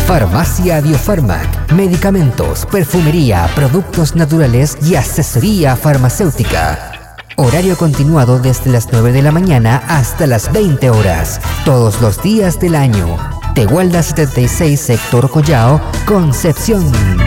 Farmacia Biofarmac, medicamentos, perfumería, productos naturales y asesoría farmacéutica. Horario continuado desde las 9 de la mañana hasta las 20 horas, todos los días del año. Tehuelda 76, Sector Collao, Concepción.